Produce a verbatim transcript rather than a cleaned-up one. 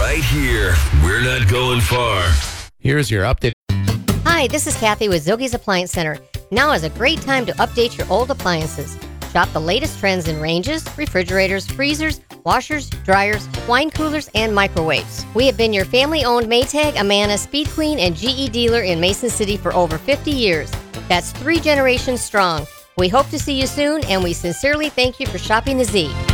right here. We're not going far. Here's your update. Hi, this is Kathy with Zogie's Appliance Center. Now is a great time to update your old appliances. Shop the latest trends in ranges, refrigerators, freezers, washers, dryers, wine coolers, and microwaves. We have been your family-owned Maytag, Amana, Speed Queen, and G E dealer in Mason City for over fifty years. That's three generations strong. We hope to see you soon, and we sincerely thank you for shopping the Z.